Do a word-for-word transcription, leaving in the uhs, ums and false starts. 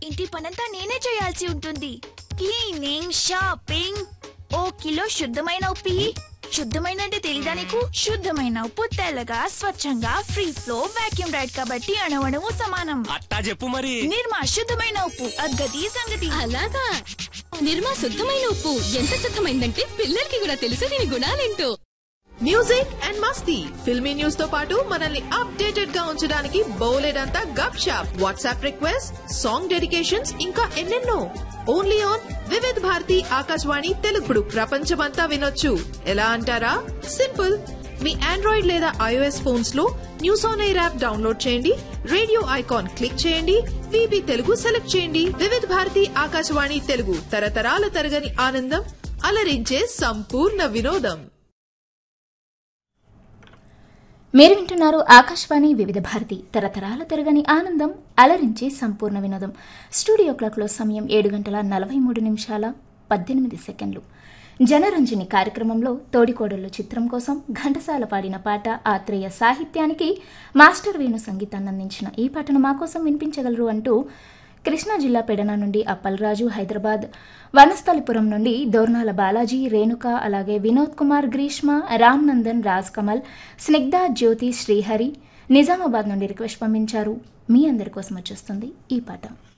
ఇంటి పనంతా నేనే చేయాల్సి ఉంటుంది. క్లీనింగ్, షాపింగ్, ఓ కిలో శుద్ధమైన ఉప్పు. శుద్ధమైన అంటే తెలీదా నీకు? శుద్ధమైన ఉప్పు తెల్లగా స్వచ్ఛంగా ఫ్రీ ఫ్లో వాక్యూమ్ రైడ్ కాబట్టి అణువణువు సమానం. అట్టా చెప్పు మరి. నిర్మా శుద్ధమైన ఉప్పు అగ్గది సంగతి. అలాగా నిర్మా శుద్ధమైన ఉప్పు ఎంత శుద్ధమైందంటే పిల్లలకి కూడా తెలుసు దీని గుణాలేంటో. Music and Masti, filmy news తో పాటు మనల్ని అప్డేటెడ్ గా ఉంచడానికి బోలెడంతా గప్ shop, WhatsApp request, song dedications, ఇంకా ఎన్నెన్నో. Only on Vividh Bharati Akashvani తెలుగుడు. ప్రపంచమంతా వినొచ్చు. ఎలా అంటారా? సింపుల్. మీ ఆండ్రాయిడ్ లేదా ఐఓఎస్ ఫోన్స్ లో news on air app download చేయండి, రేడియో ఐకాన్ క్లిక్ చేయండి, వీబీ తెలుగు సెలెక్ట్ చేయండి. వివిధ్ భారతి ఆకాశవాణి తెలుగు, తరతరాల తరగని ఆనందం, అలరించే సంపూర్ణ వినోదం. మీరు వింటున్నారు ఆకాశవాణి వివిధ భారతి, తరతరాల తరగని ఆనందం, అలరించి సంపూర్ణ వినోదం. స్టూడియో క్లాక్లో సమయం ఏడు గంటల నలభై మూడు నిమిషాల పద్దెనిమిది సెకండ్లు. జనరంజని కార్యక్రమంలో తోడికోడళ్ళు చిత్రం కోసం ఘంటసాల పాడిన పాట, ఆత్రేయ సాహిత్యానికి మాస్టర్ వేణు సంగీతాన్ని అందించిన ఈ పాటను మా కోసం వినిపించగలరు అంటూ కృష్ణా జిల్లా పెడన నుండి అప్పలరాజు, హైదరాబాద్ వనస్థలిపురం నుండి దోర్నాల బాలాజీ, రేణుక, అలాగే వినోద్ కుమార్, గ్రీష్మ, రామ్ నందన్, రాజ్ కమల్, స్నిగ్ధ, జ్యోతి, శ్రీహరి నిజామాబాద్ నుండి రిక్వెస్ట్ పంపించారు. మీ అందరి కోసం వచ్చేస్తుంది ఈ పాట.